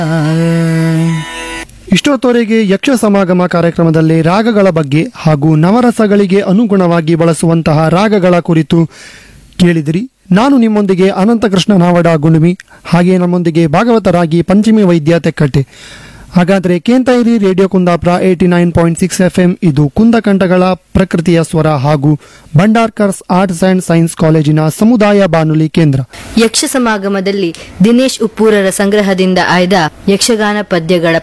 ಇಷ್ಟೊತ್ತವರೆಗೆ ಯಕ್ಷ ಸಮಾಗಮ ಕಾರ್ಯಕ್ರಮದಲ್ಲಿ ರಾಗಗಳ ಬಗ್ಗೆ ಹಾಗೂ ನವರಸಗಳಿಗೆ ಅನುಗುಣವಾಗಿ ಬಳಸುವಂತಹ ರಾಗಗಳ ಕುರಿತು ಕೇಳಿದಿರಿ. ನಾನು ನಿಮ್ಮೊಂದಿಗೆ ಅನಂತಕೃಷ್ಣ ನಾವಡ ಗುಣಮಿ, ಹಾಗೆ ನಮ್ಮೊಂದಿಗೆ ಭಾಗವತರಾಗಿ ಪಂಚಮಿ ವೈದ್ಯ ತೆಕ್ಕಟ್ಟೆ. ಹಾಗಾದರೆ ಕೇಂತ ಇರಿ ರೇಡಿಯೋ ಕುಂದಾಪುರ 89.6 FM. ಇದು ಕುಂದಕಂಠಗಳ ಪ್ರಕೃತಿಯ ಸ್ವರ ಹಾಗೂ ಭಂಡಾರ್ಕರ್ಸ್ ಆರ್ಟ್ಸ್ ಅಂಡ್ ಸೈನ್ಸ್ ಕಾಲೇಜಿನ ಸಮುದಾಯ ಬಾನುಲಿ ಕೇಂದ್ರ. ಯಕ್ಷ ಸಮಾಗಮದಲ್ಲಿ ದಿನೇಶ್ ಉಪ್ಪೂರರ ಸಂಗ್ರಹದಿಂದ ಆಯ್ದ ಯಕ್ಷಗಾನ ಪದ್ಯಗಳ